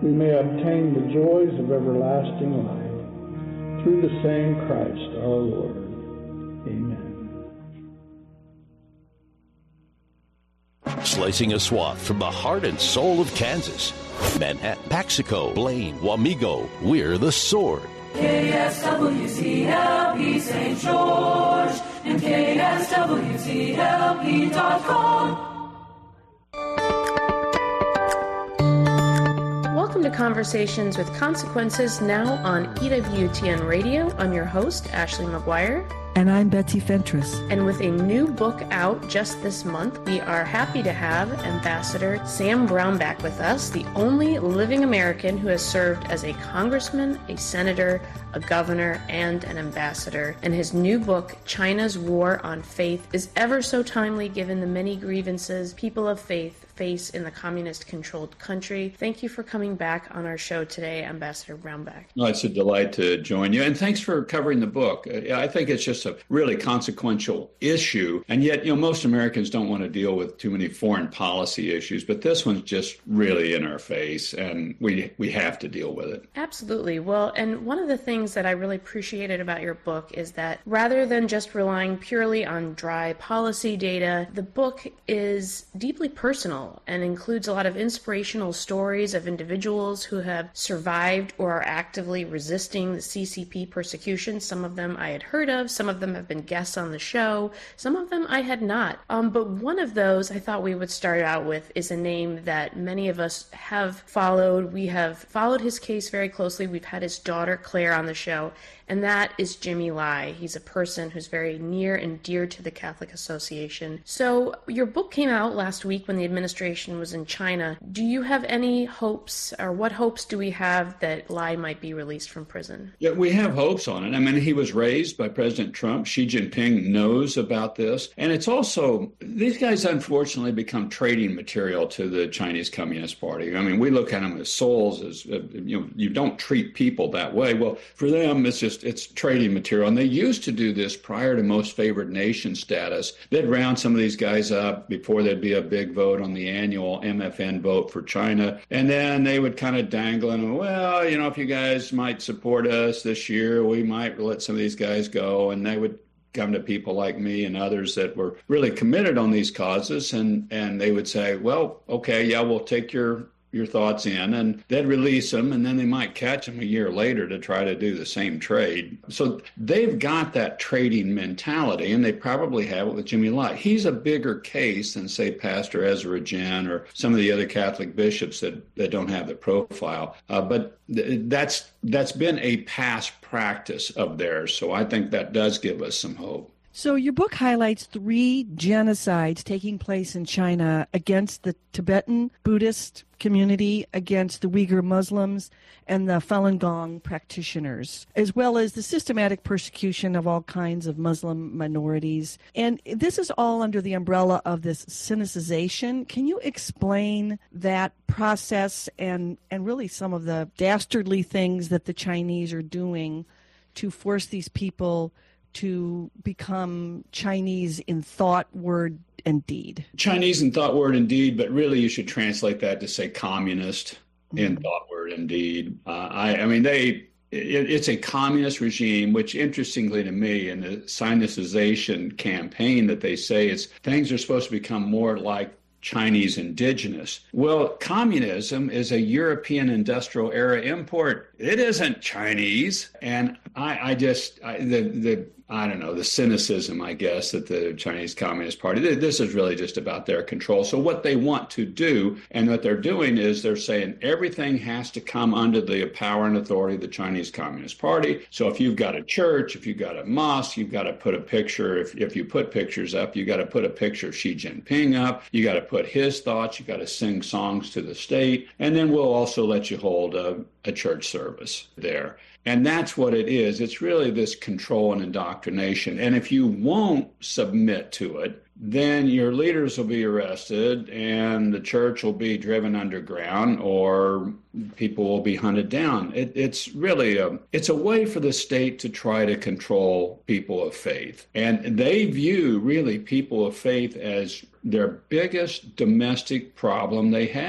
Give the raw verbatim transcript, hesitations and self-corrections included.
we may obtain the joys of everlasting life. Through the same Christ our Lord. Amen. Slicing a swath from the heart and soul of Kansas. Manhattan, Paxico, Blaine, Wamego, we're the Sword. K S W C L P Saint George and K S W C L P dot com. Welcome to Conversations with Consequences, now on E W T N Radio. I'm your host, Ashley McGuire. And I'm Betsy Fentress. And with a new book out just this month, we are happy to have Ambassador Sam Brownback with us, the only living American who has served as a congressman, a senator, a governor, and an ambassador. And his new book, China's War on Faith, is ever so timely given the many grievances people of faith face in the communist-controlled country. Thank you for coming back on our show today, Ambassador Brownback. No, it's a delight to join you, and thanks for covering the book. I think it's just a really consequential issue, and yet, you know, most Americans don't want to deal with too many foreign policy issues, but this one's just really in our face, and we we have to deal with it. Absolutely. Well, and one of the things that I really appreciated about your book is that rather than just relying purely on dry policy data, the book is deeply personal and includes a lot of inspirational stories of individuals who have survived or are actively resisting the C C P persecution. Some of them I had heard of, some of them have been guests on the show, some of them I had not. Um, but one of those I thought we would start out with is a name that many of us have followed. We have followed his case very closely. We've had his daughter Claire on the show, and that is Jimmy Lai. He's a person who's very near and dear to the Catholic Association. So your book came out last week when the administration was in China. Do you have any hopes, or what hopes do we have that Lai might be released from prison? Yeah, we have hopes on it. I mean, he was raised by President Trump. Xi Jinping knows about this. And it's also, these guys unfortunately become trading material to the Chinese Communist Party. I mean, we look at them as souls, as, uh, you know, you don't treat people that way. Well, for them, it's just, it's trading material. And they used to do this prior to most favored nation status. They'd round some of these guys up before there'd be a big vote on the annual M F N vote for China. And then they would kind of dangle them, well, you know, if you guys might support us this year, we might let some of these guys go. And they would come to people like me and others that were really committed on these causes. And, and they would say, well, okay, yeah, we'll take your your thoughts in, and they'd release them, and then they might catch them a year later to try to do the same trade. So they've got that trading mentality, and they probably have it with Jimmy Lai. He's a bigger case than, say, Pastor Ezra Jen or some of the other Catholic bishops that, that don't have the profile. Uh, but th- that's that's been a past practice of theirs, so I think that does give us some hope. So your book highlights three genocides taking place in China against the Tibetan Buddhist community, against the Uyghur Muslims, and the Falun Gong practitioners, as well as the systematic persecution of all kinds of Muslim minorities. And this is all under the umbrella of this Sinicization. Can you explain that process and, and really some of the dastardly things that the Chinese are doing to force these people to become Chinese in thought, word, and deed? Chinese in thought, word, and deed, but really you should translate that to say communist in mm-hmm. thought, word, and deed. Uh, I, I mean, they it, it's a communist regime, which interestingly to me, in the Sinicization campaign that they say is things are supposed to become more like Chinese indigenous. Well, communism is a European industrial era import. It isn't Chinese. And I, I just, I, the, the, I don't know, the cynicism, I guess, that the Chinese Communist Party, this is really just about their control. So what they want to do, and what they're doing is they're saying everything has to come under the power and authority of the Chinese Communist Party. So if you've got a church, if you've got a mosque, you've got to put a picture, if, if you put pictures up, you got to put a picture of Xi Jinping up, you got to put his thoughts, you got to sing songs to the state, and then we'll also let you hold a, a church service there. And that's what it is. It's really this control and indoctrination. And if you won't submit to it, then your leaders will be arrested and the church will be driven underground, or people will be hunted down. It, it's really a, it's a way for the state to try to control people of faith. And they view really people of faith as their biggest domestic problem they have.